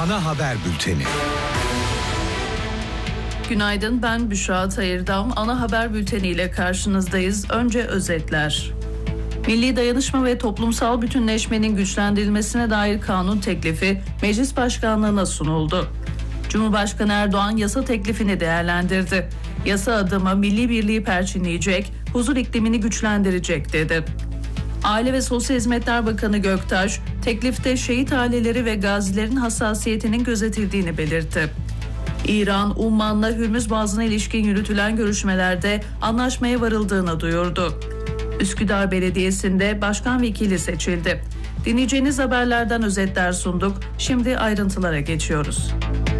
ana haber bülteni. Günaydın, ben Büşra Tayırdam. Ana haber bülteniyle karşınızdayız. Önce özetler. Milli dayanışma ve toplumsal bütünleşmenin güçlendirilmesine dair kanun teklifi Meclis Başkanlığı'na sunuldu. Cumhurbaşkanı Erdoğan yasa teklifini değerlendirdi. Yasa adımı milli birliği perçinleyecek, huzur iklimini güçlendirecek dedi. Aile ve Sosyal Hizmetler Bakanı Göktaş, teklifte şehit aileleri ve gazilerin hassasiyetinin gözetildiğini belirtti. İran, Umman'la Hürmüz Boğazı'na ilişkin yürütülen görüşmelerde anlaşmaya varıldığını duyurdu. Üsküdar Belediyesi'nde başkan vekili seçildi. Dinleyeceğiniz haberlerden özetler sunduk. Şimdi ayrıntılara geçiyoruz.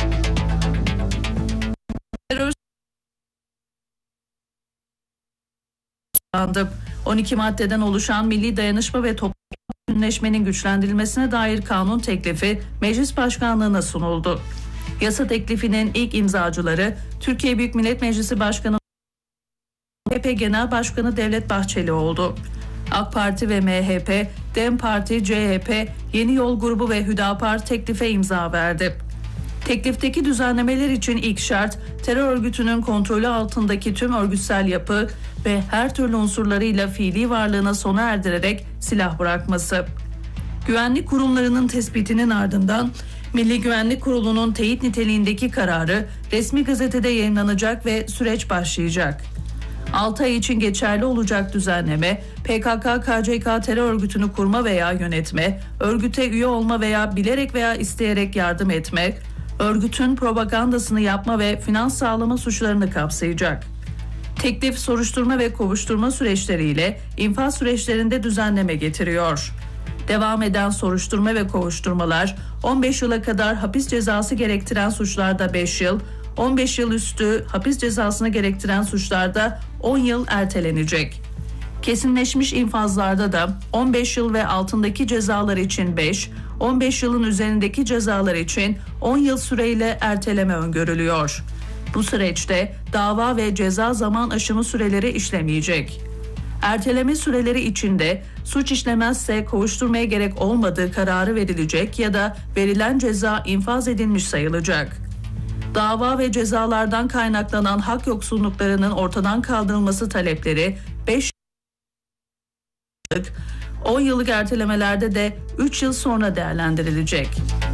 12 maddeden oluşan Milli Dayanışma ve Toplumsal Bütünleşmenin güçlendirilmesine dair kanun teklifi Meclis Başkanlığı'na sunuldu. Yasa teklifinin ilk imzacıları Türkiye Büyük Millet Meclisi Başkanı MHP Genel Başkanı Devlet Bahçeli oldu. AK Parti ve MHP, DEM Parti, CHP, Yeni Yol Grubu ve Hüdapar teklife imza verdi. Teklifteki düzenlemeler için ilk şart, terör örgütünün kontrolü altındaki tüm örgütsel yapı ve her türlü unsurlarıyla fiili varlığına sona erdirerek silah bırakması. Güvenlik kurumlarının tespitinin ardından Milli Güvenlik Kurulu'nun teyit niteliğindeki kararı resmi gazetede yayınlanacak ve süreç başlayacak. 6 ay için geçerli olacak düzenleme, PKK-KCK terör örgütünü kurma veya yönetme, örgüte üye olma veya bilerek veya isteyerek yardım etmek, örgütün propagandasını yapma ve finans sağlama suçlarını kapsayacak. Teklif soruşturma ve kovuşturma süreçleriyle infaz süreçlerinde düzenleme getiriyor. Devam eden soruşturma ve kovuşturmalar 15 yıla kadar hapis cezası gerektiren suçlarda 5 yıl, 15 yıl üstü hapis cezasını gerektiren suçlarda 10 yıl ertelenecek. Kesinleşmiş infazlarda da 15 yıl ve altındaki cezalar için 5, 15 yılın üzerindeki cezalar için 10 yıl süreyle erteleme öngörülüyor. Bu süreçte dava ve ceza zaman aşımı süreleri işlemeyecek. Erteleme süreleri içinde suç işlemezse kovuşturmaya gerek olmadığı kararı verilecek ya da verilen ceza infaz edilmiş sayılacak. Dava ve cezalardan kaynaklanan hak yoksunluklarının ortadan kaldırılması talepleri 5 yıllık, 10 yıllık ertelemelerde de 3 yıl sonra değerlendirilecek.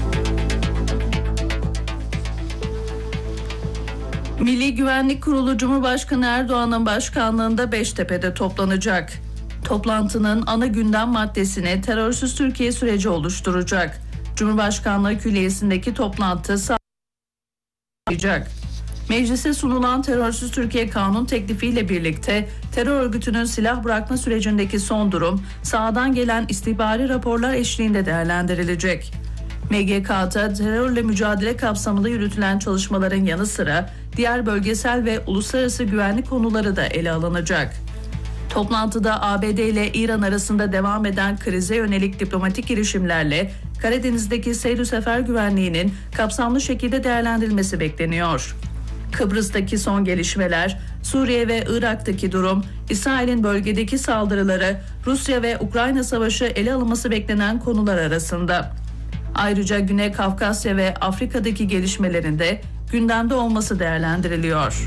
Milli Güvenlik Kurulu Cumhurbaşkanı Erdoğan'ın başkanlığında Beştepe'de toplanacak. Toplantının ana gündem maddesini terörsüz Türkiye süreci oluşturacak. Cumhurbaşkanlığı Külliyesi'ndeki toplantı sağlayacak. Meclise sunulan terörsüz Türkiye kanun teklifiyle birlikte terör örgütünün silah bırakma sürecindeki son durum sahadan gelen istihbari raporlar eşliğinde değerlendirilecek. MGK'da terörle mücadele kapsamında yürütülen çalışmaların yanı sıra diğer bölgesel ve uluslararası güvenlik konuları da ele alınacak. Toplantıda ABD ile İran arasında devam eden krize yönelik diplomatik girişimlerle Karadeniz'deki seyir sefer güvenliğinin kapsamlı şekilde değerlendirilmesi bekleniyor. Kıbrıs'taki son gelişmeler, Suriye ve Irak'taki durum, İsrail'in bölgedeki saldırıları, Rusya ve Ukrayna savaşı ele alınması beklenen konular arasında. Ayrıca Güney Kafkasya ve Afrika'daki gelişmelerin de gündemde olması değerlendiriliyor.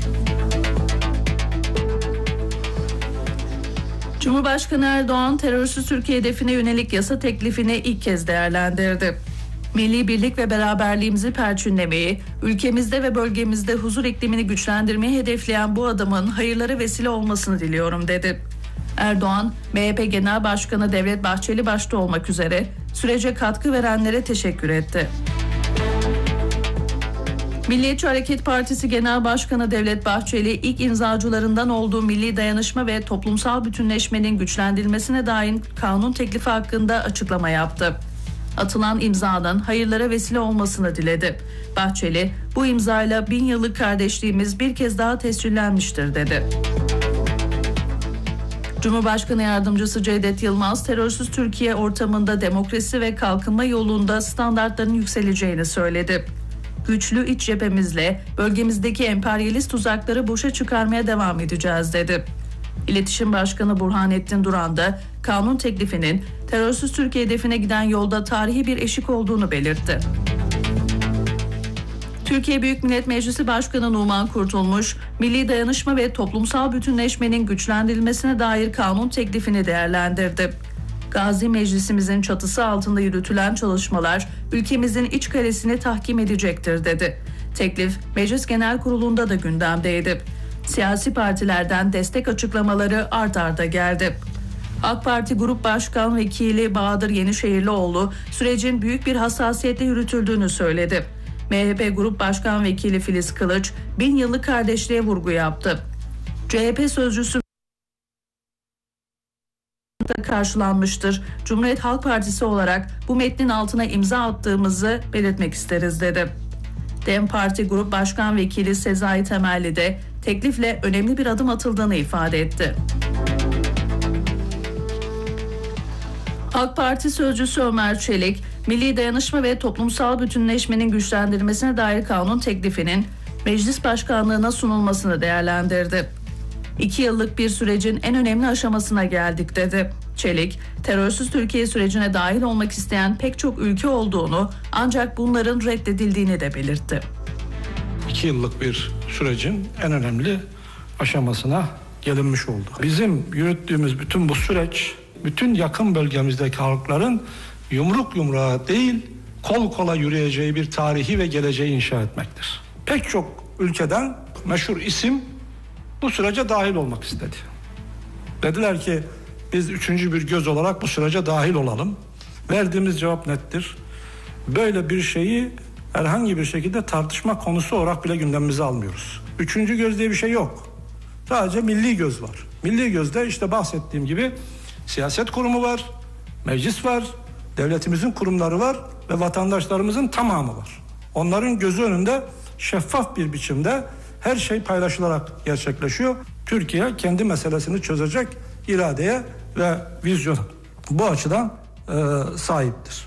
Cumhurbaşkanı Erdoğan terörsüz Türkiye hedefine yönelik yasa teklifini ilk kez değerlendirdi. Milli birlik ve beraberliğimizi perçinlemeyi, ülkemizde ve bölgemizde huzur iklimini güçlendirmeyi hedefleyen bu adımın hayırlara vesile olmasını diliyorum dedi. Erdoğan, MHP Genel Başkanı Devlet Bahçeli başta olmak üzere sürece katkı verenlere teşekkür etti. Milliyetçi Hareket Partisi Genel Başkanı Devlet Bahçeli ilk imzacılarından olduğu Milli Dayanışma ve Toplumsal Bütünleşmenin güçlendirilmesine dair kanun teklifi hakkında açıklama yaptı. Atılan imzanın hayırlara vesile olmasını diledi. Bahçeli, bu imzayla 1000 yıllık kardeşliğimiz bir kez daha tescillenmiştir dedi. Cumhurbaşkanı Yardımcısı Cevdet Yılmaz, terörsüz Türkiye ortamında demokrasi ve kalkınma yolunda standartların yükseleceğini söyledi. Güçlü iç cephemizle bölgemizdeki emperyalist tuzakları boşa çıkarmaya devam edeceğiz dedi. İletişim Başkanı Burhanettin Duran da kanun teklifinin terörsüz Türkiye hedefine giden yolda tarihi bir eşik olduğunu belirtti. Türkiye Büyük Millet Meclisi Başkanı Numan Kurtulmuş, milli dayanışma ve toplumsal bütünleşmenin güçlendirilmesine dair kanun teklifini değerlendirdi. Gazi Meclisimizin çatısı altında yürütülen çalışmalar ülkemizin iç kalesini tahkim edecektir dedi. Teklif Meclis Genel Kurulu'nda da gündemdeydi. Siyasi partilerden destek açıklamaları art arda geldi. AK Parti Grup Başkan Vekili Bahadır Yenişehirlioğlu sürecin büyük bir hassasiyetle yürütüldüğünü söyledi. MHP Grup Başkan Vekili Filiz Kılıç 1000 yıllık kardeşliğe vurgu yaptı. CHP sözcüsü karşılanmıştır. Cumhuriyet Halk Partisi olarak bu metnin altına imza attığımızı belirtmek isteriz dedi. DEM Parti Grup Başkan Vekili Sezai Temelli de teklifle önemli bir adım atıldığını ifade etti. AK Parti sözcüsü Ömer Çelik, milli dayanışma ve toplumsal bütünleşmenin güçlendirilmesine dair kanun teklifinin meclis başkanlığına sunulmasını değerlendirdi. 2 yıllık bir sürecin en önemli aşamasına geldik dedi. Çelik, terörsüz Türkiye sürecine dahil olmak isteyen pek çok ülke olduğunu ancak bunların reddedildiğini de belirtti. 2 yıllık bir sürecin en önemli aşamasına gelinmiş oldu. Bizim yürüttüğümüz bütün bu süreç, bütün yakın bölgemizdeki halkların yumruk yumruğa değil, kol kola yürüyeceği bir tarihi ve geleceği inşa etmektir. Pek çok ülkeden meşhur isim bu sürece dahil olmak istedi. Dediler ki biz 3. bir göz olarak bu sürece dahil olalım. Verdiğimiz cevap nettir. Böyle bir şeyi herhangi bir şekilde tartışma konusu olarak bile gündemimize almıyoruz. 3. göz diye bir şey yok. Sadece milli göz var. Milli gözde işte bahsettiğim gibi siyaset kurumu var, meclis var, devletimizin kurumları var ve vatandaşlarımızın tamamı var. Onların gözü önünde şeffaf bir biçimde her şey paylaşılarak gerçekleşiyor. Türkiye kendi meselesini çözecek iradeye ve vizyona bu açıdan sahiptir.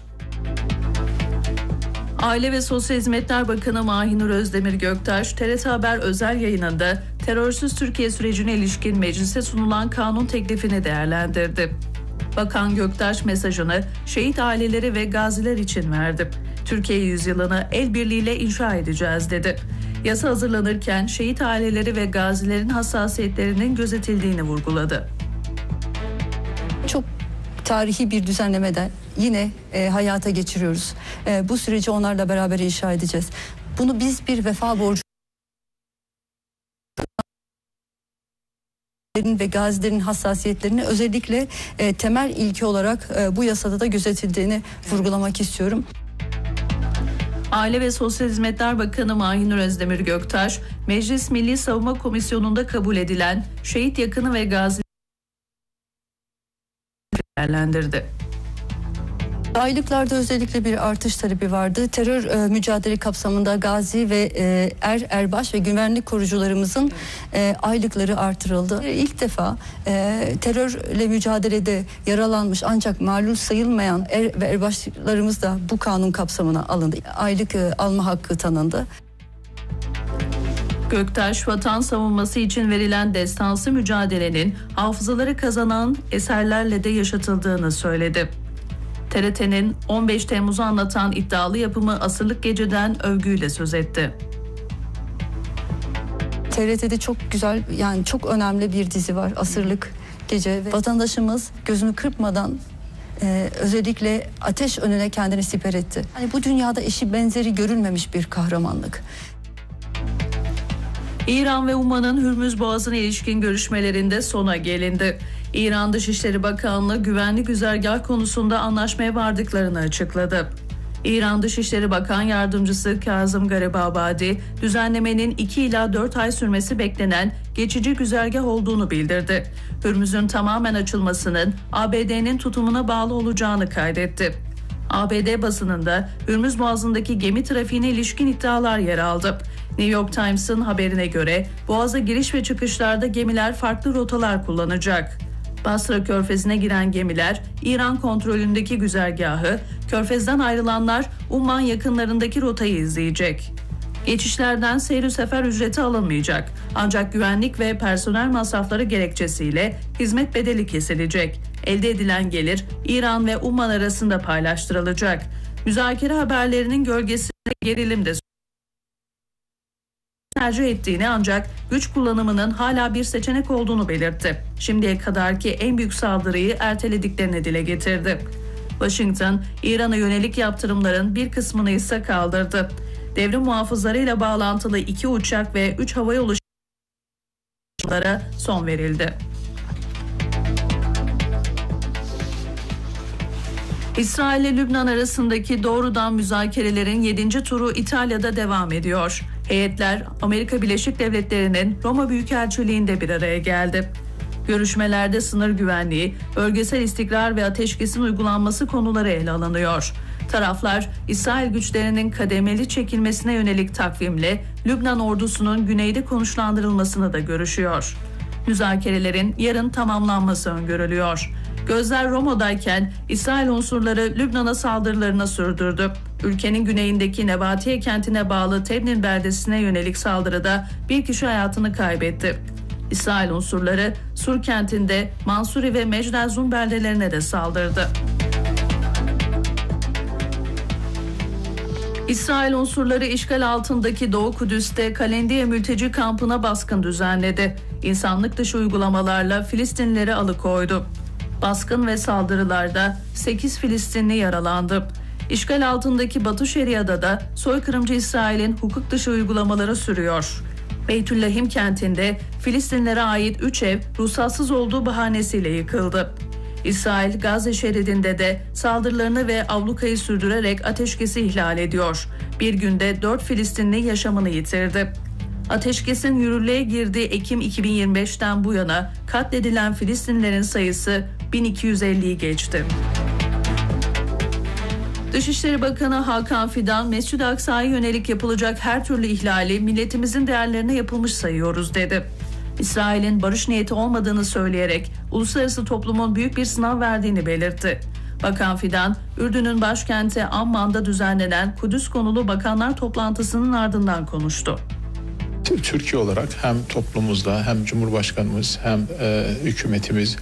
Aile ve Sosyal Hizmetler Bakanı Mahinur Özdemir Göktaş, TRT Haber özel yayınında terörsüz Türkiye sürecine ilişkin meclise sunulan kanun teklifini değerlendirdi. Bakan Göktaş mesajını şehit aileleri ve gaziler için verdi. Türkiye yüzyılını el birliğiyle inşa edeceğiz dedi. Yasa hazırlanırken şehit aileleri ve gazilerin hassasiyetlerinin gözetildiğini vurguladı. Çok tarihi bir düzenlemeden yine hayata geçiriyoruz. Bu süreci onlarla beraber inşa edeceğiz. Bunu biz bir vefa borcu ve gazilerin hassasiyetlerini özellikle temel ilke olarak bu yasada da gözetildiğini vurgulamak istiyorum. Aile ve Sosyal Hizmetler Bakanı Mahinur Özdemir Göktaş, Meclis Milli Savunma Komisyonu'nda kabul edilen şehit yakını ve gazileri değerlendirdi. Aylıklarda özellikle bir artış talebi vardı. Terör mücadele kapsamında gazi ve erbaş ve güvenlik korucularımızın aylıkları artırıldı. İlk defa terörle mücadelede yaralanmış ancak malul sayılmayan ve erbaşlarımız da bu kanun kapsamına alındı. Aylık alma hakkı tanındı. Göktaş, vatan savunması için verilen destansı mücadelenin hafızaları kazanan eserlerle de yaşatıldığını söyledi. TRT'nin 15 Temmuz'u anlatan iddialı yapımı Asırlık Gece'den övgüyle söz etti. TRT'de çok güzel, yani çok önemli bir dizi var, Asırlık Gece. Vatandaşımız gözünü kırpmadan özellikle ateş önüne kendini siper etti. Yani bu dünyada eşi benzeri görülmemiş bir kahramanlık. İran ve Umman'ın Hürmüz Boğazı'na ilişkin görüşmelerinde sona gelindi. İran Dışişleri Bakanlığı güvenli güzergah konusunda anlaşmaya vardıklarını açıkladı. İran Dışişleri Bakan Yardımcısı Kazım Garibabadi, düzenlemenin 2 ila 4 ay sürmesi beklenen geçici güzergah olduğunu bildirdi. Hürmüz'ün tamamen açılmasının ABD'nin tutumuna bağlı olacağını kaydetti. ABD basınında Hürmüz Boğazı'ndaki gemi trafiğine ilişkin iddialar yer aldı. New York Times'ın haberine göre Boğaz'a giriş ve çıkışlarda gemiler farklı rotalar kullanacak. Basra Körfezi'ne giren gemiler İran kontrolündeki güzergahı, Körfez'den ayrılanlar Umman yakınlarındaki rotayı izleyecek. Geçişlerden seyir sefer ücreti alınmayacak. Ancak güvenlik ve personel masrafları gerekçesiyle hizmet bedeli kesilecek. Elde edilen gelir İran ve Umman arasında paylaştırılacak. Müzakere haberlerinin gölgesinde gerilim de tercih ettiğini ancak güç kullanımının hala bir seçenek olduğunu belirtti. Şimdiye kadarki en büyük saldırıyı ertelediklerini dile getirdi. Washington, İran'a yönelik yaptırımların bir kısmını ise kaldırdı. Devrim muhafızlarıyla bağlantılı 2 uçak ve 3 havayolu uçuşlara son verildi. İsrail ile Lübnan arasındaki doğrudan müzakerelerin 7. turu İtalya'da devam ediyor. Heyetler Amerika Birleşik Devletleri'nin Roma Büyükelçiliği'nde bir araya geldi. Görüşmelerde sınır güvenliği, bölgesel istikrar ve ateşkesin uygulanması konuları ele alınıyor. Taraflar, İsrail güçlerinin kademeli çekilmesine yönelik takvimle Lübnan ordusunun güneyde konuşlandırılmasını da görüşüyor. Müzakerelerin yarın tamamlanması öngörülüyor. Gözler Roma'dayken İsrail unsurları Lübnan'a saldırılarını sürdürdü. Ülkenin güneyindeki Nebatiye kentine bağlı Tebnin beldesine yönelik saldırıda bir kişi hayatını kaybetti. İsrail unsurları Sur kentinde Mansuri ve Mecdelzum beldelerine de saldırdı. İsrail unsurları işgal altındaki Doğu Kudüs'te Kalendiye mülteci kampına baskın düzenledi. İnsanlık dışı uygulamalarla Filistinlileri alıkoydu. Baskın ve saldırılarda 8 Filistinli yaralandı. İşgal altındaki Batı Şeria'da da soykırımcı İsrail'in hukuk dışı uygulamaları sürüyor. Beytüllahim kentinde Filistinlere ait 3 ev ruhsatsız olduğu bahanesiyle yıkıldı. İsrail Gazze şeridinde de saldırılarını ve ablukayı sürdürerek ateşkesi ihlal ediyor. Bir günde 4 Filistinli yaşamını yitirdi. Ateşkesin yürürlüğe girdiği Ekim 2025'ten bu yana katledilen Filistinlilerin sayısı 1250'yi geçti. Dışişleri Bakanı Hakan Fidan, Mescid-i Aksa'ya yönelik yapılacak her türlü ihlali milletimizin değerlerine yapılmış sayıyoruz dedi. İsrail'in barış niyeti olmadığını söyleyerek uluslararası toplumun büyük bir sınav verdiğini belirtti. Bakan Fidan, Ürdün'ün başkenti Amman'da düzenlenen Kudüs konulu bakanlar toplantısının ardından konuştu. Türkiye olarak hem toplumumuzda hem Cumhurbaşkanımız hem hükümetimiz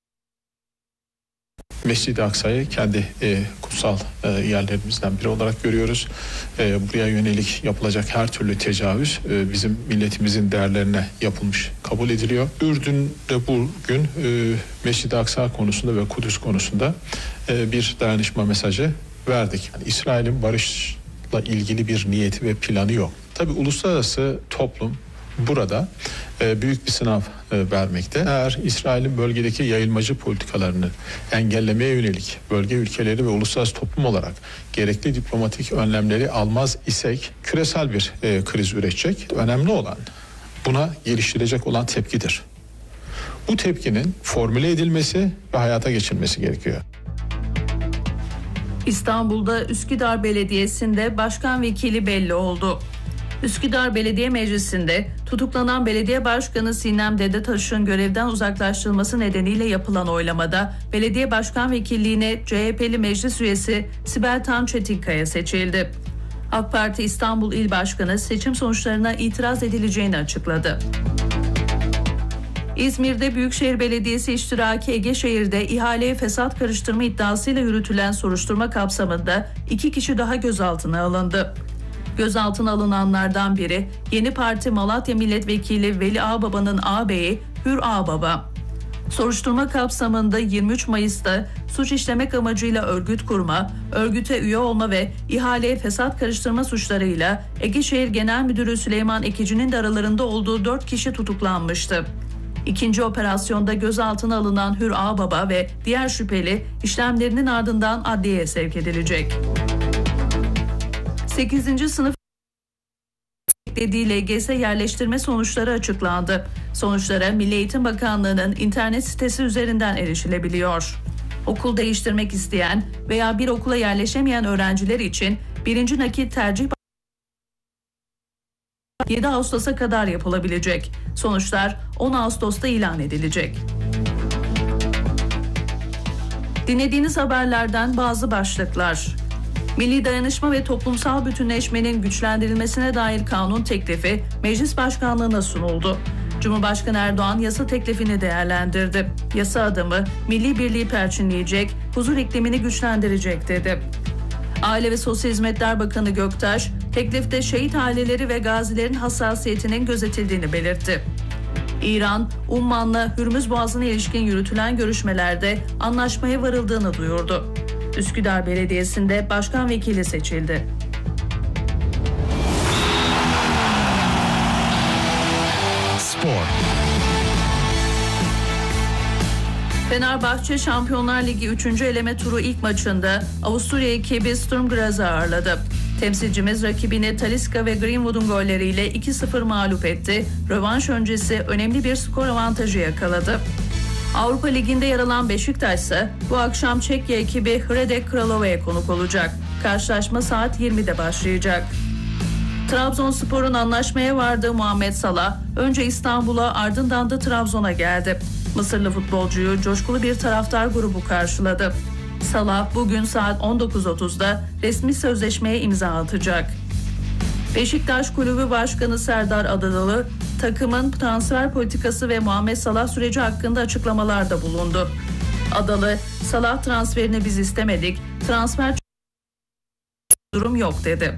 Mescid-i Aksa'yı kendi kutsal yerlerimizden biri olarak görüyoruz. Buraya yönelik yapılacak her türlü tecavüz bizim milletimizin değerlerine yapılmış kabul ediliyor. Ürdün'de bugün Mescid-i Aksa konusunda ve Kudüs konusunda bir dayanışma mesajı verdik. Yani İsrail'in barışla ilgili bir niyeti ve planı yok. Tabii uluslararası toplum burada büyük bir sınav vermekte. Eğer İsrail'in bölgedeki yayılmacı politikalarını engellemeye yönelik bölge ülkeleri ve uluslararası toplum olarak gerekli diplomatik önlemleri almaz isek küresel bir kriz üretecek. Önemli olan buna geliştirecek olan tepkidir. Bu tepkinin formüle edilmesi ve hayata geçirilmesi gerekiyor. İstanbul'da Üsküdar Belediyesi'nde başkan vekili belli oldu. Üsküdar Belediye Meclisi'nde tutuklanan belediye başkanı Sinem Dedetaş'ın görevden uzaklaştırılması nedeniyle yapılan oylamada belediye başkan vekilliğine CHP'li meclis üyesi Sibel Tan Çetinkaya seçildi. AK Parti İstanbul İl Başkanı seçim sonuçlarına itiraz edileceğini açıkladı. İzmir'de Büyükşehir Belediyesi iştiraki Egeşehir'de ihaleye fesat karıştırma iddiasıyla yürütülen soruşturma kapsamında 2 kişi daha gözaltına alındı. Gözaltına alınanlardan biri Yeni Parti Malatya Milletvekili Veli Ağbaba'nın ağabeyi Hür Ağbaba. Soruşturma kapsamında 23 Mayıs'ta suç işlemek amacıyla örgüt kurma, örgüte üye olma ve ihaleye fesat karıştırma suçlarıyla Egeşehir Genel Müdürü Süleyman Ekici'nin de aralarında olduğu 4 kişi tutuklanmıştı. İkinci operasyonda gözaltına alınan Hür Ağbaba ve diğer şüpheli işlemlerinin ardından adliyeye sevk edilecek. 8. sınıf beklediği LGS yerleştirme sonuçları açıklandı. Sonuçlara Milli Eğitim Bakanlığı'nın internet sitesi üzerinden erişilebiliyor. Okul değiştirmek isteyen veya bir okula yerleşemeyen öğrenciler için birinci nakit tercih 7 Ağustos'a kadar yapılabilecek. Sonuçlar 10 Ağustos'ta ilan edilecek. Dinlediğiniz haberlerden bazı başlıklar. Milli dayanışma ve toplumsal bütünleşmenin güçlendirilmesine dair kanun teklifi Meclis Başkanlığı'na sunuldu. Cumhurbaşkanı Erdoğan yasa teklifini değerlendirdi. Yasa adımı milli birliği perçinleyecek, huzur iklimini güçlendirecek dedi. Aile ve Sosyal Hizmetler Bakanı Göktaş, teklifte şehit aileleri ve gazilerin hassasiyetinin gözetildiğini belirtti. İran, Umman'la Hürmüz Boğazı'na ilişkin yürütülen görüşmelerde anlaşmaya varıldığını duyurdu. Üsküdar Belediyesi'nde başkan vekili seçildi. Spor. Fenerbahçe Şampiyonlar Ligi 3. eleme turu ilk maçında Avusturya ekibi Sturm Graz'ı ağırladı. Temsilcimiz rakibini Talisca ve Greenwood'un golleriyle 2-0 mağlup etti. Rövanş öncesi önemli bir skor avantajı yakaladı. Avrupa Ligi'nde yer alan Beşiktaş ise bu akşam Çekya ekibi Hradec Kralova'ya konuk olacak. Karşılaşma saat 20'de başlayacak. Trabzonspor'un anlaşmaya vardığı Muhammed Salah önce İstanbul'a ardından da Trabzon'a geldi. Mısırlı futbolcuyu coşkulu bir taraftar grubu karşıladı. Salah bugün saat 19.30'da resmi sözleşmeye imza atacak. Beşiktaş Kulübü Başkanı Serdar Adalı takımın transfer politikası ve Muhammed Salah süreci hakkında açıklamalarda bulundu. Adalı, Salah transferini biz istemedik, transfer durum yok dedi.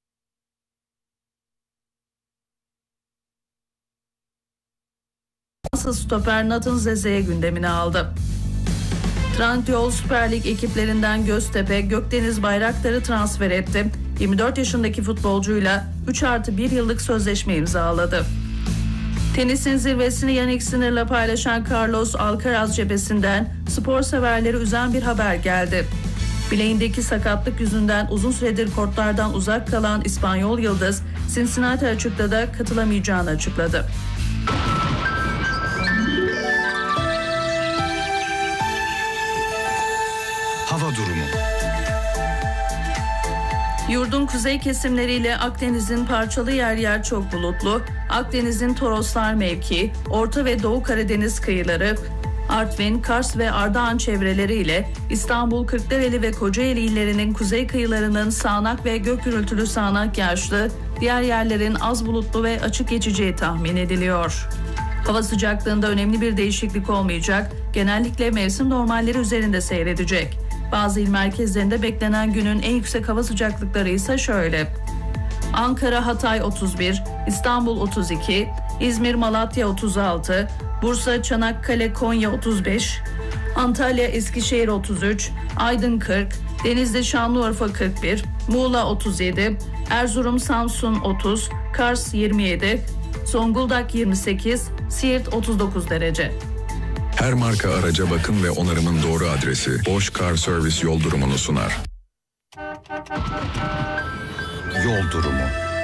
Fransız stoper Nathan Zeze'ye gündemine aldı. Trendyol Süper Lig ekiplerinden Göztepe, Gökdeniz Bayraktar'ı transfer etti. 24 yaşındaki futbolcuyla 3+1 yıllık sözleşme imzaladı. Tenisin zirvesini Yannick Sinner'la paylaşan Carlos Alcaraz cephesinden spor severleri üzen bir haber geldi. Bileğindeki sakatlık yüzünden uzun süredir kortlardan uzak kalan İspanyol yıldız, Cincinnati açıkta da katılamayacağını açıkladı. Hava durumu. Yurdun kuzey kesimleriyle Akdeniz'in parçalı yer yer çok bulutlu, Akdeniz'in Toroslar mevki, Orta ve Doğu Karadeniz kıyıları, Artvin, Kars ve Ardahan çevreleriyle İstanbul, Kırklareli ve Kocaeli illerinin kuzey kıyılarının sağanak ve gök gürültülü sağanak yağışlı, diğer yerlerin az bulutlu ve açık geçeceği tahmin ediliyor. Hava sıcaklığında önemli bir değişiklik olmayacak, genellikle mevsim normalleri üzerinde seyredecek. Bazı il merkezlerinde beklenen günün en yüksek hava sıcaklıkları ise şöyle: Ankara, Hatay 31, İstanbul 32, İzmir, Malatya 36, Bursa, Çanakkale, Konya 35, Antalya, Eskişehir 33, Aydın 40, Denizli, Şanlıurfa 41, Muğla 37, Erzurum, Samsun 30, Kars 27, Zonguldak 28, Siirt 39 derece. Her marka araca bakım ve onarımın doğru adresi Bosch Car Service yol durumunu sunar. Yol durumu.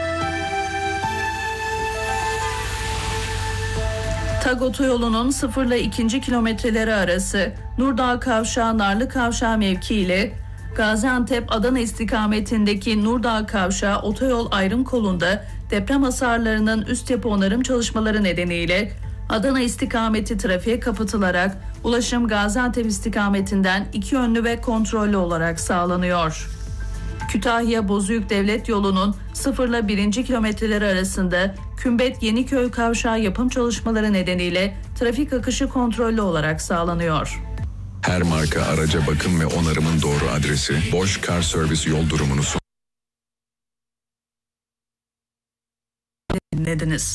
TAG otoyolunun 0 ile 2. kilometreleri arası Nurdağ Kavşağı Narlı Kavşağı mevki ile Gaziantep-Adana istikametindeki Nurdağ Kavşağı otoyol ayrım kolunda deprem hasarlarının üst yapı onarım çalışmaları nedeniyle Adana istikameti trafiğe kapatılarak ulaşım Gaziantep istikametinden iki yönlü ve kontrollü olarak sağlanıyor. Kütahya Bozüyük Devlet Yolu'nun 0 ile 1. kilometreleri arasında Kümbet Yeniköy Kavşağı yapım çalışmaları nedeniyle trafik akışı kontrollü olarak sağlanıyor. Her marka araca bakım ve onarımın doğru adresi Bosch Car Service yol durumunu sunar. Dinlediniz.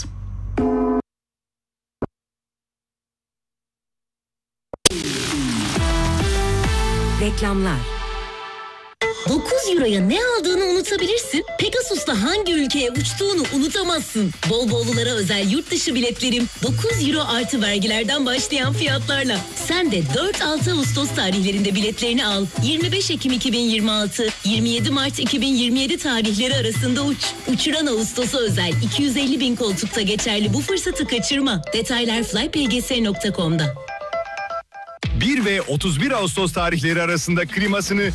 Reklamlar. 9 euroya ne aldığını unutabilirsin. Pegasus'ta hangi ülkeye uçtuğunu unutamazsın. Bol bollulara özel yurt dışı biletlerim 9 euro artı vergilerden başlayan fiyatlarla. Sen de 4-6 Ağustos tarihlerinde biletlerini al. 25 Ekim 2026, 27 Mart 2027 tarihleri arasında uç. Uçuran Ağustos'a özel 250.000 koltukta geçerli bu fırsatı kaçırma. Detaylar flypgs.com'da. 1 ve 31 Ağustos tarihleri arasında klimasını